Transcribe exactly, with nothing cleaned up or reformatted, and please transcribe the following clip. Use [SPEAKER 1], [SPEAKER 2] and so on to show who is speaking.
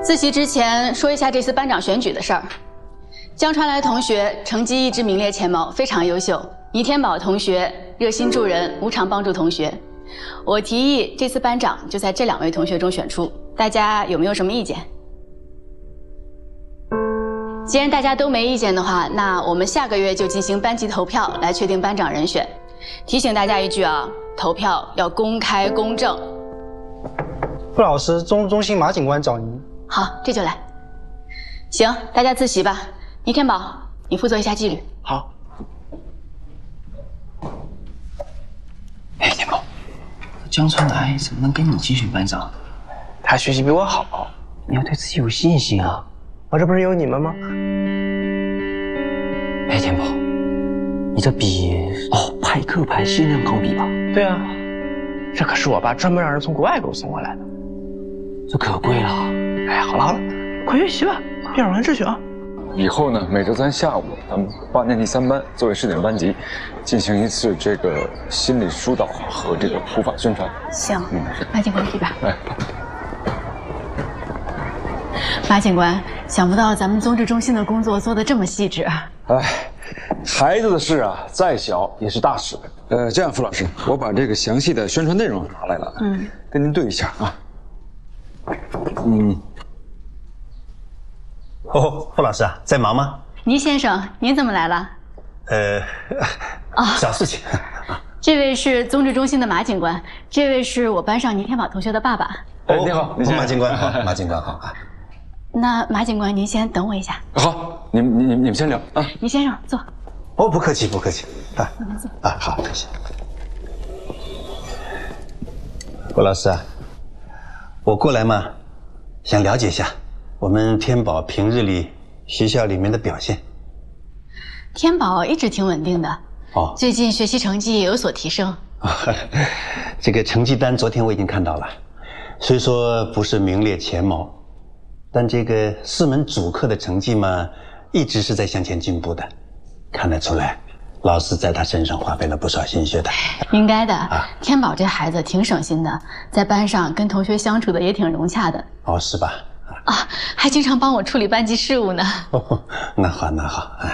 [SPEAKER 1] 自习之前说一下这次班长选举的事儿。江川来同学成绩一直名列前茅，非常优秀。倪天宝同学热心助人，无偿帮助同学。我提议这次班长就在这两位同学中选出，大家有没有什么意见？既然大家都没意见的话，那我们下个月就进行班级投票来确定班长人选。提醒大家一句啊，投票要公开公正。
[SPEAKER 2] 傅老师，中中心马警官找您。
[SPEAKER 1] 好，这就来。行，大家自习吧。倪天宝，你负责一下纪律。
[SPEAKER 2] 好。
[SPEAKER 3] 哎，天宝，江川来怎么能跟你继续班长？
[SPEAKER 2] 他学习比我好，
[SPEAKER 3] 你要对自己有信心啊！
[SPEAKER 2] 我这不是有你们吗？
[SPEAKER 3] 哎，天宝，你这笔哦，派克牌限量钢笔吧？
[SPEAKER 2] 对啊，这可是我爸专门让人从国外给我送过来的，
[SPEAKER 3] 这可贵了。
[SPEAKER 2] 哎，好了好了，快学习吧，别扰乱秩序啊！
[SPEAKER 4] 以后呢，每周三下午，咱们八年级三班作为试点班级，进行一次这个心理疏导和这个普法宣传。
[SPEAKER 1] 行，嗯，马警官这边。
[SPEAKER 4] 哎，
[SPEAKER 1] 马警官，想不到咱们综治中心的工作做得这么细致。
[SPEAKER 4] 哎，孩子的事啊，再小也是大事。呃，这样，傅老师，我把这个详细的宣传内容拿来了，嗯，跟您对一下啊。嗯。
[SPEAKER 5] 哦，傅老师啊，在忙吗？
[SPEAKER 1] 倪先生，您怎么来了？
[SPEAKER 5] 呃，啊，小事情。
[SPEAKER 1] 这位是综治中心的马警官，这位是我班上倪天宝同学的爸爸。
[SPEAKER 4] 哎，你好，
[SPEAKER 5] 马警官好，马警官好啊。
[SPEAKER 1] 那马警官，您先等我一下。
[SPEAKER 4] 好，你们、你、你们先聊啊。
[SPEAKER 1] 倪先生坐。
[SPEAKER 5] 哦，不客气，不客气。啊，
[SPEAKER 1] 你们坐。
[SPEAKER 5] 啊，好，谢谢。傅老师啊，我过来嘛，想了解一下我们天宝平日里学校里面的表现。
[SPEAKER 1] 天宝一直挺稳定的，哦，最近学习成绩也有所提升。
[SPEAKER 5] 这个成绩单昨天我已经看到了，虽说不是名列前茅，但这个四门主课的成绩嘛，一直是在向前进步的，看得出来，老师在他身上花费了不少心血的。
[SPEAKER 1] 应该的，啊，天宝这孩子挺省心的，在班上跟同学相处的也挺融洽的。
[SPEAKER 5] 哦，是吧？
[SPEAKER 1] 啊，还经常帮我处理班级事务呢。
[SPEAKER 5] 哦，那好，那好。